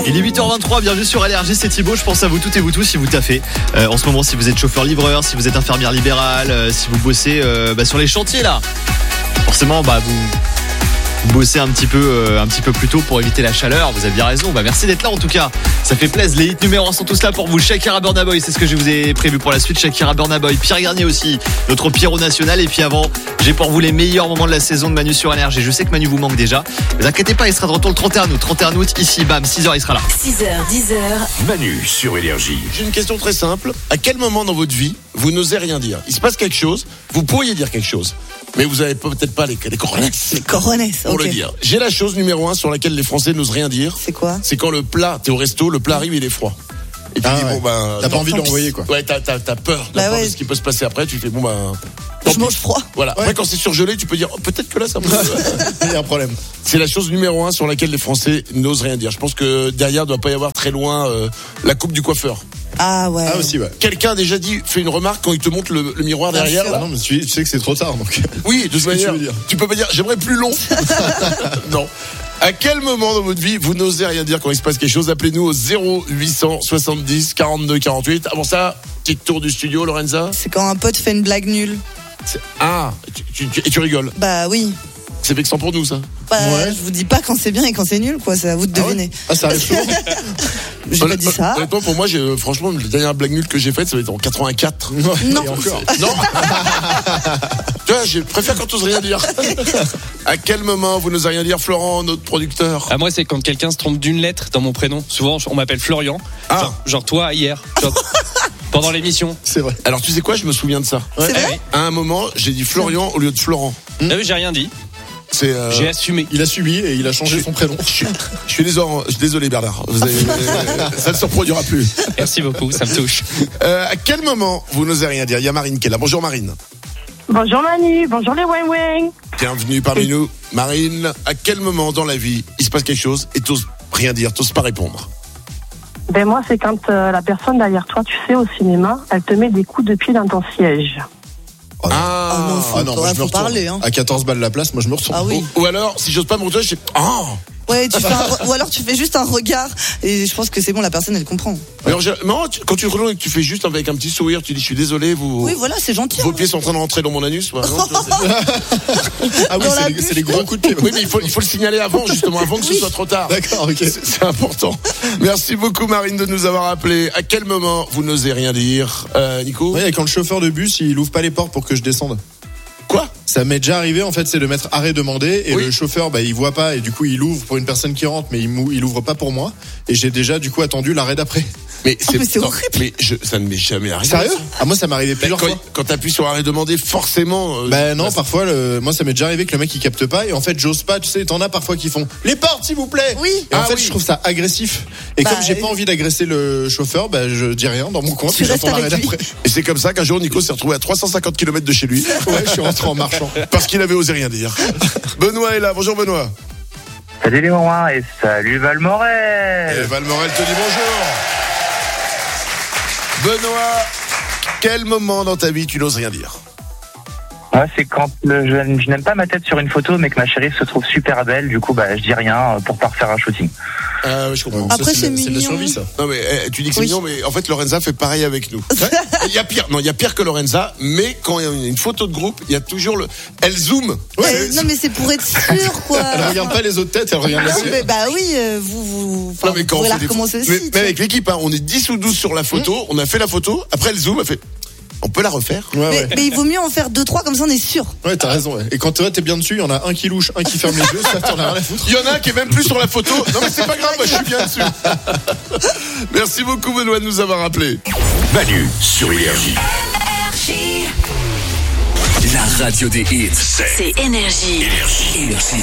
Il est 8h23, bienvenue sur LRG, c'est Thibaut, je pense à vous toutes et vous tous si vous taffez. En ce moment, si vous êtes chauffeur-livreur, si vous êtes infirmière libérale, si vous bossez sur les chantiers là. Forcément, vous bossez un petit peu plus tôt pour éviter la chaleur. Vous avez bien raison. Merci d'être là en tout cas. Ça fait plaisir. Les hits numéro 1 sont tous là pour vous. Shakira, Burna Boy, c'est ce que je vous ai prévu pour la suite. Shakira, Burna Boy, Pierre Garnier aussi, notre Pierrot national. Et puis avant, j'ai pour vous les meilleurs moments de la saison de Manu sur LRG. Je sais que Manu vous manque déjà. Ne vous inquiétez pas, il sera de retour le 31 août. 31 août, ici, bam, 6h, il sera là. 6h, 10h. Manu sur LRJ. J'ai une question très simple. À quel moment dans votre vie vous n'osez rien dire? Il se passe quelque chose, vous pourriez dire quelque chose, mais vous avez peut-être pas les coronesses. Les coronesses, pour ok. le dire. J'ai la chose numéro 1 sur laquelle les Français n'osent rien dire. C'est quoi? C'est quand le plat, t'es au resto, le plat arrive, il est froid. Et tu dis, t'as pas envie de l'envoyer quoi. Ouais, t'as peur, de ce qui peut se passer après. Tu fais je mange froid. Voilà. Après, quand c'est surgelé, tu peux dire, peut-être que là, ça peut. Il y a un problème. C'est la chose numéro 1 sur laquelle les Français n'osent rien dire. Je pense que derrière, doit pas y avoir très loin la coupe du coiffeur. Ah ouais. Ah aussi, ouais. Quelqu'un a déjà fait une remarque quand il te montre le miroir derrière. sûr. Là. Non, mais tu sais que c'est trop tard, donc. Oui, de toute manière, tu peux pas dire, j'aimerais plus long. Non. À quel moment dans votre vie vous n'osez rien dire quand il se passe quelque chose? Appelez-nous au 0870 42 48. Avant ça, petit tour du studio, Lorenza. C'est quand un pote fait une blague nulle. Et tu rigoles. Bah oui. C'est vexant pour nous, ça. Je vous dis pas quand c'est bien et quand c'est nul, quoi. C'est à vous de deviner. Ah, ça arrive souvent. J'ai pas dit ça. Honnêtement, pour moi, franchement, la dernière blague nulle que j'ai faite, ça va être en 84. Non. Et encore. Non. Tu vois, je préfère quand tu n'oses rien dire. À quel moment vous n'osez rien dire, Florent, notre producteur? Ah, moi, c'est quand quelqu'un se trompe d'une lettre dans mon prénom. Souvent, on m'appelle Florian. Genre toi, hier. Pendant l'émission. C'est vrai. Alors, tu sais quoi, je me souviens de ça. C'est vrai? À un moment, j'ai dit Florian au lieu de Florent. Ah oui, j'ai rien dit. J'ai assumé. Il a subi et il a changé son prénom. Je suis désolé, Bernard. Ça ne se reproduira plus. Merci beaucoup, ça me touche. À quel moment vous n'osez rien dire? Il y a Marine qui est là. Bonjour Marine. Bonjour Manu, bonjour les Wing Wing. Bienvenue parmi nous. Marine, à quel moment dans la vie il se passe quelque chose et t'oses rien dire, t'oses pas répondre? Ben moi, c'est quand la personne derrière toi, tu sais, au cinéma, elle te met des coups de pied dans ton siège. Non, moi je me retourne. Parler, hein. À 14 balles la place, moi je me retourne. Ah oui. Ou alors, si j'ose pas me retourner, je fais Ouais, ou alors tu fais juste un regard et je pense que c'est bon, la personne elle comprend. Alors, quand tu retournes et que tu fais juste avec un petit sourire, tu dis je suis désolé, Oui, voilà, c'est gentil. vos pieds sont en train de rentrer dans mon anus. Non, Ah oui, c'est les gros coups de pied. oui, mais il faut le signaler avant, justement, avant que ce soit trop tard. D'accord, ok. C'est important. Merci beaucoup Marine de nous avoir appelé. À quel moment vous n'osez rien dire, Nico? Oui, et quand le chauffeur de bus il ouvre pas les portes pour que je descende. Quoi? Ça m'est déjà arrivé en fait, c'est de mettre arrêt demandé et le chauffeur il voit pas et du coup il ouvre pour une personne qui rentre mais il ouvre pas pour moi et j'ai déjà du coup attendu l'arrêt d'après. Mais c'est horrible. Mais ça ne m'est jamais arrivé. Sérieux? Ah moi ça m'est arrivé plusieurs fois. Quand t'appuies sur arrêt demandé, forcément. Non, parfois moi ça m'est déjà arrivé que le mec il capte pas et en fait j'ose pas, tu sais, t'en as parfois qui font les portes s'il vous plaît. Oui. Et en fait je trouve ça agressif et comme j'ai pas envie d'agresser le chauffeur, je dis rien dans mon coin puis j'attends l'arrêt d'après. Et c'est comme ça qu'un jour Nico s'est retrouvé à 350 km de chez lui. Ouais, je suis rentré en marchant parce qu'il avait osé rien dire. Benoît est là. Bonjour Benoît. Salut les moments et salut Valmorel. Et Valmorel te dit bonjour. Benoît, quel moment dans ta vie tu n'oses rien dire? Moi, c'est quand je n'aime pas ma tête sur une photo, mais que ma chérie se trouve super belle. Du coup, je dis rien pour pas refaire un shooting. Je comprends. Après, c'est de la mignon. survie ça. Non mais tu dis que c'est mignon, mais en fait Lorenza fait pareil avec nous. Il y a pire. Non, il y a pire que Lorenza, mais quand il y a une photo de groupe, il y a toujours elle zoome. Non mais c'est pour être sûr quoi. Elle regarde pas les autres têtes, elle regarde la sienne. Vous Non mais quand pourrez on la fait recommencer aussi. mais avec l'équipe, on est 10 ou 12 sur la photo, on a fait la photo, après elle zoome, elle fait on peut la refaire. Ouais. Mais il vaut mieux en faire 2-3 comme ça on est sûr. Ouais, t'as raison. Ouais. Et quand t'es bien dessus, il y en a un qui louche, un qui ferme les yeux, ça t'en a rien à foutre. Il y en a un qui est même plus sur la photo. Non mais c'est pas grave, moi je suis bien dessus. Merci beaucoup Benoît de nous avoir appelé. Manu sur LRJ. La radio des hits, C'est Énergie. LRJ.